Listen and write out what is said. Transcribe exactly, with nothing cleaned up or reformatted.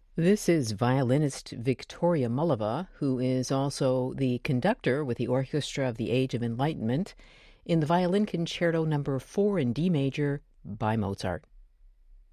This is violinist Victoria Mullava, who is also the conductor with the Orchestra of the Age of Enlightenment in the Violin Concerto Number four in D major by Mozart.